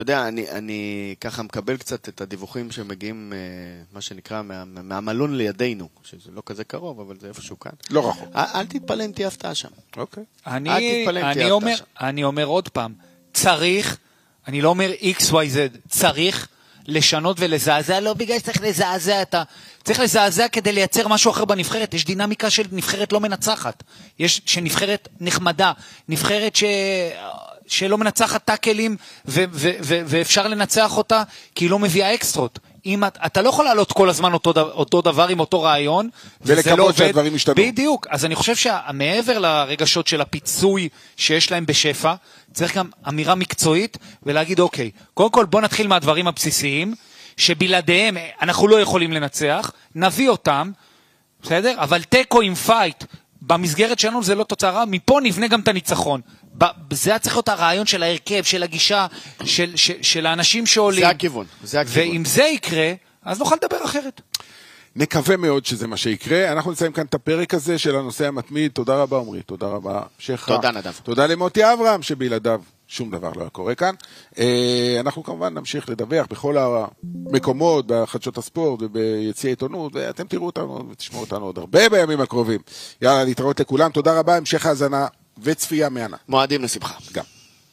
אתה יודע, אני ככה מקבל קצת את הדיווחים שמגיעים, מה שנקרא, מהמלון לידינו, שזה לא כזה קרוב, אבל זה איפשהו כאן. לא רחוק. אל תתפלא אם תהיה הפתעה שם. אוקיי. אני אומר עוד פעם, צריך, אני לא אומר XYZ, צריך לשנות ולזעזע, לא בגלל שצריך לזעזע צריך לזעזע כדי לייצר משהו אחר בנבחרת, יש דינמיקה של נבחרת לא מנצחת, יש שנבחרת נחמדה, נבחרת שלא מנצחת טאקלים, ואפשר לנצח אותה, כי היא לא מביאה אקסטרות. אתה לא יכול לעלות כל הזמן אותו דבר עם אותו רעיון, ולקוות שהדברים ישתנו. בדיוק, אז אני חושב שמעבר לרגשות של הפיצוי שיש להם בשפע, צריך גם אמירה מקצועית, ולהגיד אוקיי, קודם כל בוא נתחיל מהדברים הבסיסיים, שבלעדיהם אנחנו לא יכולים לנצח, נביא אותם, בסדר? אבל טקו עם פייט, במסגרת שלנו זה לא תוצאה רע, מפה נבנה גם את הניצחון. זה צריך להיות הרעיון של ההרכב, של הגישה, של האנשים שעולים. זה הכיוון. ואם זה יקרה, אז נוכל לדבר אחרת. נקווה מאוד שזה מה שיקרה. אנחנו נסיים כאן את הפרק הזה של הנושא המתמיד. תודה רבה, עמרי. תודה רבה, שכה. תודה, נדב. תודה למוטי אברהם, שבלעדיו שום דבר לא קורה כאן. אנחנו כמובן נמשיך לדווח בכל המקומות, בחדשות הספורט וביציעי עיתונות, ואתם תראו אותנו ותשמעו אותנו עוד הרבה בימים הקרובים. יאללה, להתראות לכולם. תודה רבה, המשך האזנה וצפייה מהנה. מועדים לשמחה. גם.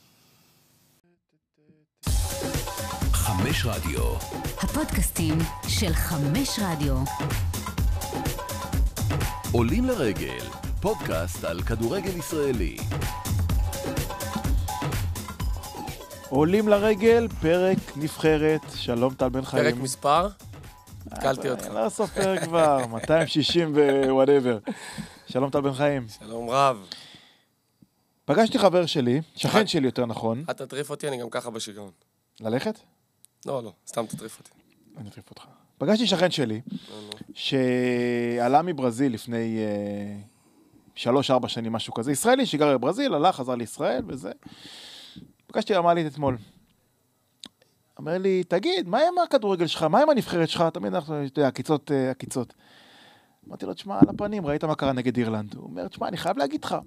5 רדיו. הפודקאסטים של 5 רדיו. עולים לרגל, פודקאסט על כדורגל ישראלי. עולים לרגל, פרק נבחרת, שלום טל בן חיים. פרק מספר? התקלתי אותך. לא סופר כבר, 260 ווואטאבר. שלום טל בן חיים. שלום רב. פגשתי חבר שלי, שכן שלי יותר נכון. אתה תטריף אותי, אני גם ככה בשיגעון. ללכת? לא, סתם תטריף אותי. אני אטריף אותך. פגשתי שכן שלי, שעלה מברזיל לפני 3-4 שנים, משהו כזה. ישראלי שגר בברזיל, עלה, חזר לישראל וזה. פגשתי אמר לי אתמול. אומר לי, תגיד, מה עם הכדורגל שלך? מה עם הנבחרת שלך? תמיד אנחנו, הקיצות. אמרתי לו, תשמע, על הפנים, ראית מה קרה נגד אירלנד? הוא אומר, תשמע, אני חייב להגיד לך,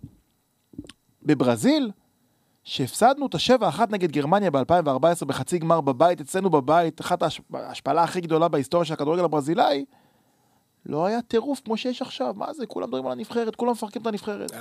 בברזיל, שהפסדנו את 7-1 נגד גרמניה ב-2014 בחצי גמר בבית, אצלנו בבית, אחת ההשפלה הכי גדולה בהיסטוריה של הכדורגל הברזילאי, לא היה טירוף כמו שיש עכשיו. מה זה? כולם מדברים על הנבחרת, כולם מפרקים את הנבחרת.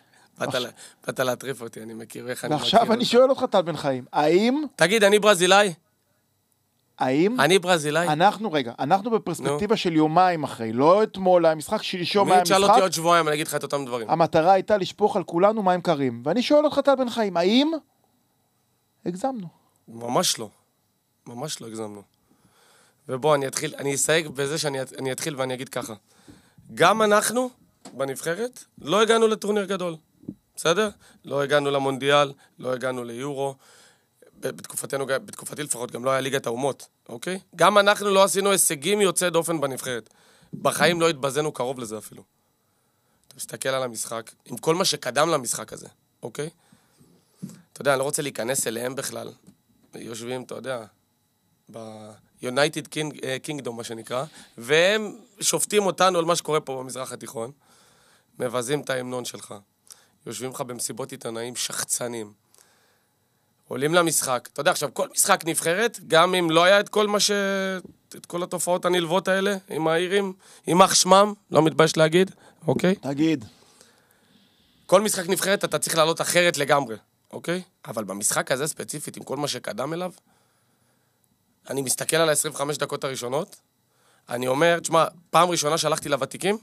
באת להטריף אותי, אני מכיר איך אני מכיר. ועכשיו אני שואל אותך, טל בן חיים, האם... תגיד, אני ברזילאי? האם... אני ברזילאי? אנחנו בפרספקטיבה של יומיים אחרי, לא אתמול, המשחק שלשום היה משחק. מי תשאל אותי עוד שבועיים, אני אגיד לך את אותם דברים. המטרה הייתה לשפוך על כולנו מים קרים. ואני שואל אותך, טל בן חיים, האם הגזמנו? ממש לא הגזמנו. ובוא, אני אסייג בזה שאני אתחיל ואני אגיד ככה. גם אנחנו, בנבחרת, לא הגענו לטורניר גדול. בסדר? לא הגענו למונדיאל, לא הגענו ליורו. בתקופתי לפחות גם לא היה ליגת האומות, אוקיי? גם אנחנו לא עשינו הישגים יוצא דופן בנבחרת. בחיים לא התבזנו קרוב לזה אפילו. אתה מסתכל על המשחק, עם כל מה שקדם למשחק הזה, אוקיי? אתה יודע, אני לא רוצה להיכנס אליהם בכלל. יושבים, אתה יודע, ב-United Kingdom, מה שנקרא, והם שופטים אותנו על מה שקורה פה במזרח התיכון, מבזים את ההמנון שלך. יושבים לך במסיבות עיתונאים שחצנים. עולים למשחק. אתה יודע, עכשיו, כל משחק נבחרת, גם אם לא היה את כל התופעות הנלוות האלה, עם האירים, עם אח שמם, לא מתבייש להגיד, אוקיי? תגיד. כל משחק נבחרת אתה צריך לעלות אחרת לגמרי, אוקיי? אבל במשחק הזה ספציפית, עם כל מה שקדם אליו, אני מסתכל על ה-25 דקות הראשונות, אני אומר, תשמע, פעם ראשונה שהלכתי לוותיקים,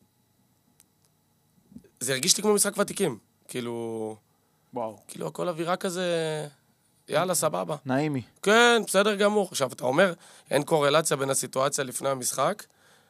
זה הרגיש לי כמו משחק ותיקים. כאילו... וואו. כאילו, הכל אווירה כזה... יאללה, סבבה. נעימי. כן, בסדר גמור. עכשיו, אתה אומר, אין קורלציה בין הסיטואציה לפני המשחק,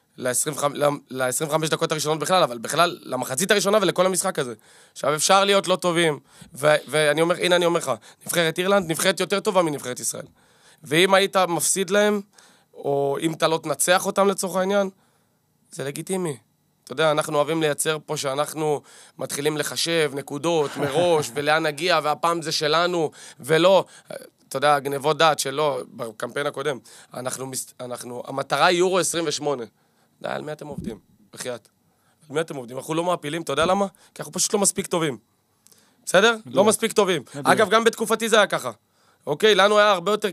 ל-25 דקות הראשונות בכלל, אבל בכלל, למחצית הראשונה ולכל המשחק הזה. עכשיו, אפשר להיות לא טובים, ואני אומר, הנה אני אומר לך, נבחרת אירלנד, נבחרת יותר טובה מנבחרת ישראל. ואם היית מפסיד להם, או אם אתה לא תנצח אותם לצורך העניין, זה לגיטימי. אתה יודע, אנחנו אוהבים לייצר פה שאנחנו מתחילים לחשב נקודות מראש, ולאן נגיע, והפעם זה שלנו, ולא, אתה יודע, גנבות דעת שלא, בקמפיין הקודם, המטרה היא יורו 28. על מי אתם עובדים? בחייאת. על מי אתם עובדים? אנחנו לא מעפילים, אתה יודע למה? כי אנחנו פשוט לא מספיק טובים. בסדר? לא מספיק טובים. אגב, גם בתקופתי זה היה ככה. אוקיי, לנו היה הרבה יותר